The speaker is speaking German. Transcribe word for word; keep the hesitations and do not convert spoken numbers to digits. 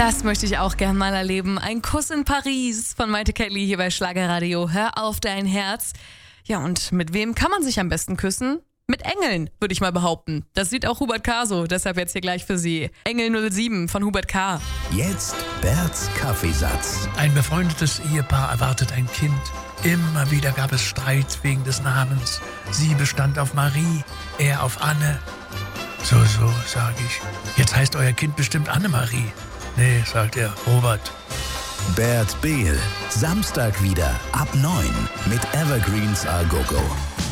Das möchte ich auch gern mal erleben. Ein Kuss in Paris von Maite Kelly hier bei Schlagerradio. Hör auf dein Herz. Ja, und mit wem kann man sich am besten küssen? Mit Engeln, würde ich mal behaupten. Das sieht auch Hubert K. so, deshalb jetzt hier gleich für Sie. Engel null sieben von Hubert K. Jetzt Berts Kaffeesatz. Ein befreundetes Ehepaar erwartet ein Kind. Immer wieder gab es Streit wegen des Namens. Sie bestand auf Marie, er auf Anne. So, so, sage ich. Jetzt heißt euer Kind bestimmt Annemarie. Nee, sagt er, Robert. Bert Behl, Samstag wieder ab neun mit Evergreens A Go Go.